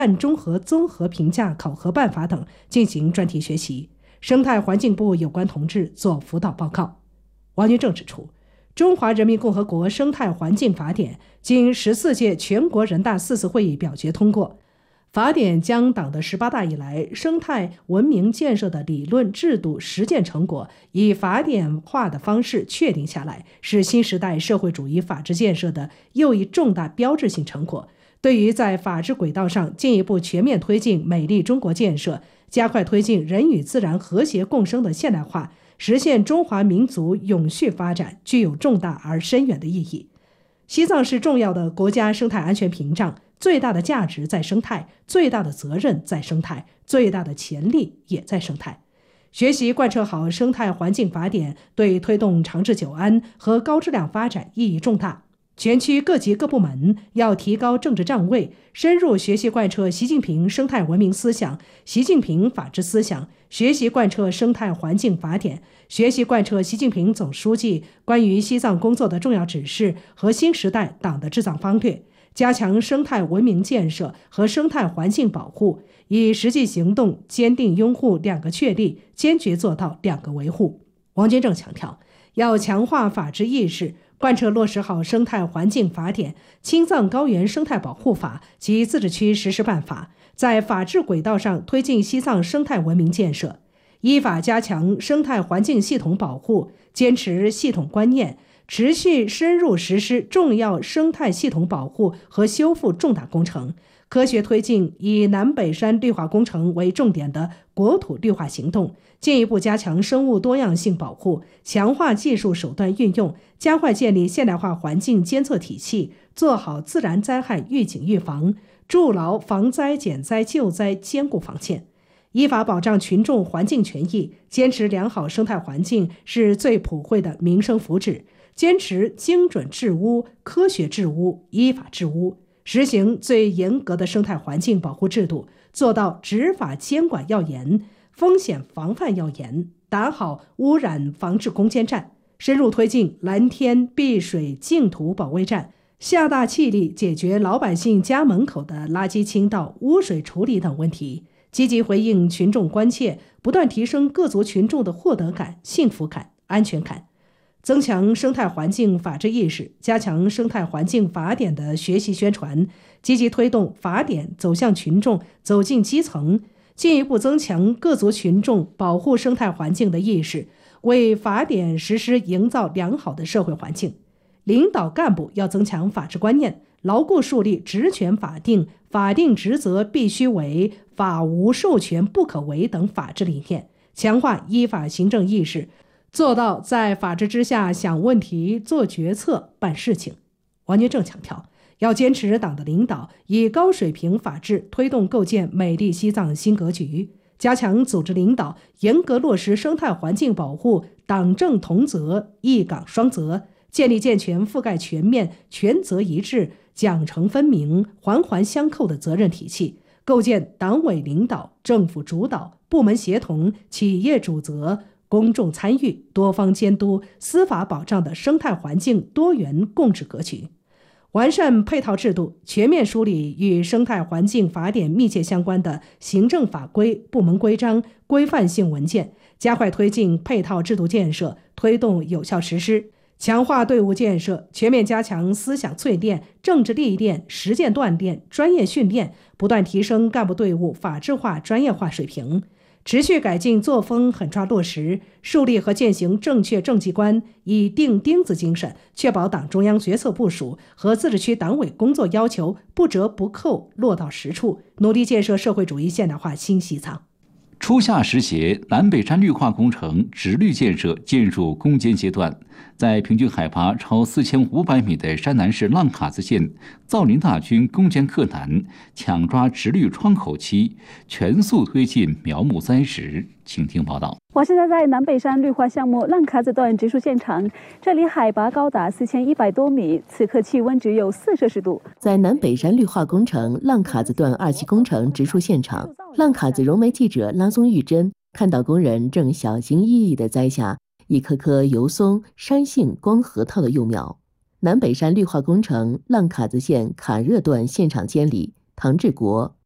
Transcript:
碳中和综合评价考核办法等进行专题学习，生态环境部有关同志做辅导报告。王军正指出，中华人民共和国生态环境法典经14届全国人大4次会议表决通过。法典将党的18大以来生态文明建设的理论制度实践成果以法典化的方式确定下来，是新时代社会主义法治建设的又一重大标志性成果。对于在法治轨道上进一步全面推进美丽中国建设，加快推进人与自然和谐共生的现代化，实现中华民族永续发展，具有重大而深远的意义。西藏是重要的国家生态安全屏障，最大的价值在生态，最大的责任在生态，最大的潜力也在生态。学习贯彻好生态环境法典，对推动长治久安和高质量发展意义重大。全区各级各部门要提高政治站位，深入学习贯彻习近平生态文明思想、习近平法治思想，学习贯彻生态环境法典，学习贯彻习近平总书记关于西藏工作的重要指示和新时代党的治藏方略，加强生态文明建设和生态环境保护，以实际行动坚定拥护2个确立，坚决做到2个维护。王军正强调，要强化法治意识，贯彻落实好生态环境法典、青藏高原生态保护法及自治区实施办法，在法治轨道上推进西藏生态文明建设，依法加强生态环境系统保护，坚持系统观念，持续深入实施重要生态系统保护和修复重大工程，科学推进以南北山绿化工程为重点的国土绿化行动，进一步加强生物多样性保护，强化技术手段运用，加快建立现代化环境监测体系，做好自然灾害预警预防，筑牢防灾减灾救灾坚固防线。依法保障群众环境权益，坚持良好生态环境是最普惠的民生福祉，坚持精准治污、科学治污、依法治污，实行最严格的生态环境保护制度，做到执法监管要严，风险防范要严，打好污染防治攻坚战，深入推进蓝天碧水净土保卫战，下大气力解决老百姓家门口的垃圾倾倒、污水处理等问题，积极回应群众关切，不断提升各族群众的获得感、幸福感、安全感，增强生态环境法治意识，加强生态环境法典的学习宣传，积极推动法典走向群众、走进基层，进一步增强各族群众保护生态环境的意识，为法典实施营造良好的社会环境。领导干部要增强法治观念，牢固树立职权法定、法定职责必须为、法无授权不可为等法治理念，强化依法行政意识，做到在法治之下想问题、做决策、办事情。王军正强调，要坚持党的领导，以高水平法治推动构建美丽西藏新格局，加强组织领导，严格落实生态环境保护党政同责、一岗双责，建立健全覆盖全面、权责一致、奖惩分明、环环相扣的责任体系，构建党委领导、政府主导、部门协同、企业主责、公众参与、多方监督、司法保障的生态环境多元共治格局。完善配套制度，全面梳理与生态环境法典密切相关的行政法规、部门规章、规范性文件，加快推进配套制度建设，推动有效实施，强化队伍建设，全面加强思想淬炼、政治历练、实践锻炼、专业训练，不断提升干部队伍法治化、专业化水平。持续改进作风，狠抓落实，树立和践行正确政绩观，以钉钉子精神，确保党中央决策部署和自治区党委工作要求不折不扣落到实处，努力建设社会主义现代化新西藏。 初夏时节，南北山绿化工程直绿建设进入攻坚阶段。在平均海拔超4500米的山南市浪卡子县，造林大军攻坚克难，抢抓直绿窗口期，全速推进苗木栽植。请听报道。 我现在在南北山绿化项目浪卡子段植树现场，这里海拔高达4100多米，此刻气温只有4摄氏度。 在南北山绿化工程浪卡子段2期工程植树现场，浪卡子融媒记者拉松玉珍看到工人正小心翼翼地栽下一棵棵油松、山杏、光核桃的幼苗。南北山绿化工程浪卡子县卡热段现场监理唐志国。